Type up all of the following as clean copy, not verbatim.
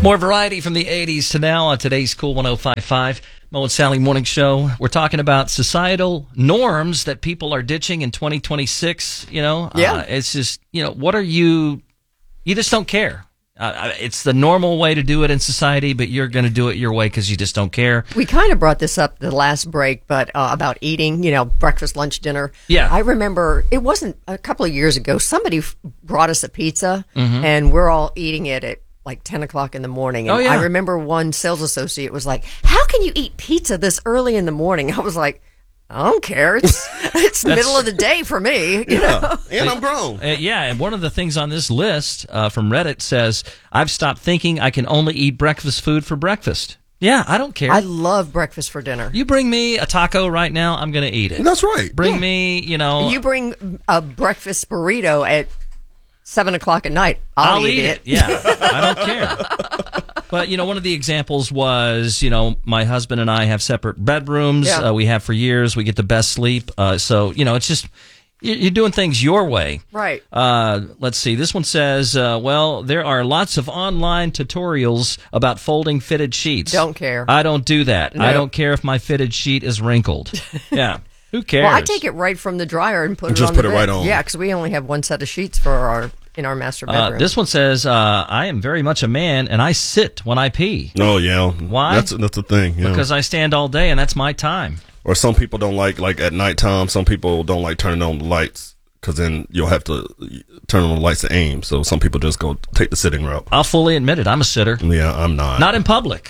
More variety from the 80s to now on today's Cool 105.5. Mo and Sally Morning Show. We're talking about societal norms that people are ditching in 2026. It's just, what are you just don't care. It's the normal way to do it in society, but you're going to do it your way because you just don't care. We kind of brought this up the last break, but about eating, breakfast, lunch, dinner. Yeah. I remember it wasn't a couple of years ago. Somebody brought us a pizza, and we're all eating it at like 10 o'clock in the morning. And I remember one sales associate was like, how can you eat pizza this early in the morning? I was like, I don't care. It's the middle of the day for me. You know? And I'm grown. And one of the things on this list from Reddit says, I've stopped thinking I can only eat breakfast food for breakfast. Yeah, I don't care. I love breakfast for dinner. You bring me a taco right now, I'm going to eat it. That's right. Bring me, You bring a breakfast burrito at 7 o'clock at night. I'll eat it. Yeah, I don't care. But, one of the examples was, my husband and I have separate bedrooms. Yeah. We have for years. We get the best sleep. So, it's just, you're doing things your way. Right. Let's see. This one says, there are lots of online tutorials about folding fitted sheets. Don't care. I don't do that. No. I don't care if my fitted sheet is wrinkled. Yeah. Who cares? Well, I take it right from the dryer and put it on the bed. Right on. Yeah, because we only have one set of sheets in our master bedroom. This one says, I am very much a man, and I sit when I pee. Oh, yeah. Why? That's the thing. Yeah. Because I stand all day, and that's my time. Or some people don't like at nighttime, some people don't like turning on the lights because then you'll have to turn on the lights to aim. So some people just go take the sitting route. I'll fully admit it. I'm a sitter. Yeah, I'm not. Not in public.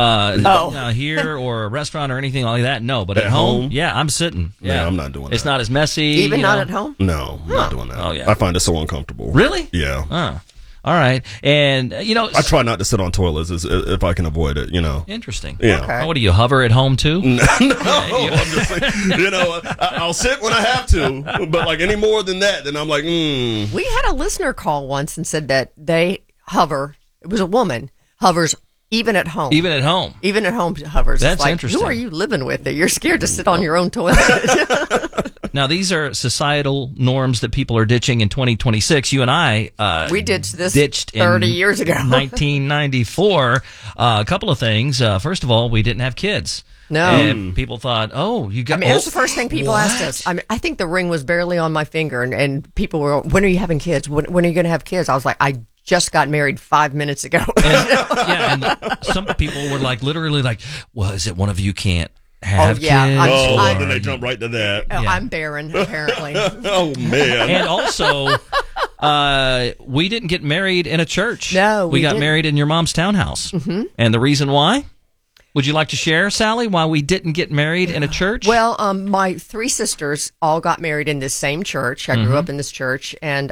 Here or a restaurant or anything like that, no. But at home, yeah, I'm sitting. Yeah, I'm not doing that. It's not as messy. Even not at home? No, I'm not doing that. Oh, yeah. I find it so uncomfortable. Really? Yeah. All right. And, I try not to sit on toilets if I can avoid it, Interesting. Yeah. Okay. What do you hover at home too? No, I'm just saying, I'll sit when I have to, but like any more than that, then I'm like, We had a listener call once and said that they hover. It was a woman, hovers even at home. Even at home. Even at home hovers. That's it's like, interesting. Who are you living with that you're scared to sit on your own toilet? Now, these are societal norms that people are ditching in 2026. You and I we ditched this ditched 30 years ago. 1994. A couple of things. First of all, we didn't have kids. No. And people thought, you got... it was the first thing people asked us. I think the ring was barely on my finger, and people were, when are you having kids? When are you going to have kids? I was like, I just got married 5 minutes ago. And some people were literally well, is it one of you can't have kids? Then they jump right to that. I'm barren, apparently. Oh, man. And also, we didn't get married in a church. No, we got didn't. married in your mom's townhouse. Mm-hmm. And the reason why? Would you like to share, Sally, why we didn't get married in a church? Well, my three sisters all got married in this same church. I grew up in this church, and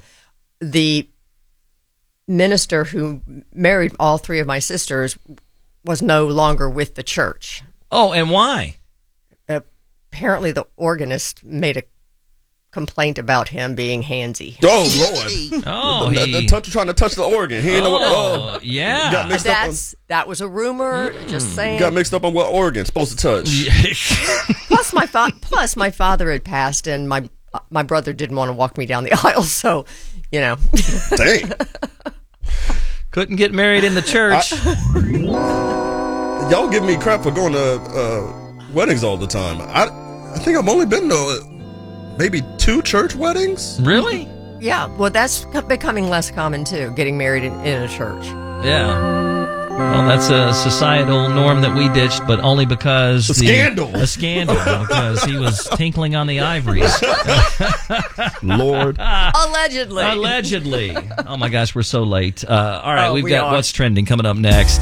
the minister who married all three of my sisters was no longer with the church. Oh, and why? Apparently, the organist made a complaint about him being handsy. Oh, Lord. Oh, trying to touch the organ. He ain't know what. Yeah. Got mixed That was a rumor. Just saying. Got mixed up on what organ supposed to touch. Plus, my father had passed, and my brother didn't want to walk me down the aisle. So, Dang. Couldn't get married in the church. Y'all give me crap for going to weddings all the time. I think I've only been to maybe 2 church weddings. Really? Yeah. Well, that's becoming less common too. Getting married in a church. Yeah. Well, that's a societal norm that we ditched, but only because a scandal because he was tinkling on the ivories. Lord. Allegedly. Oh my gosh, we're so late. All right, we've got are. What's Trending coming up next.